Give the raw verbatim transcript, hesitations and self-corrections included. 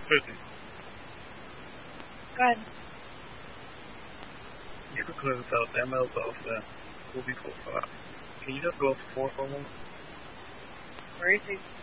Where is he? Go ahead. You can close out M L's off then. We'll be full five. Can you just go up to four for a moment? Where is he?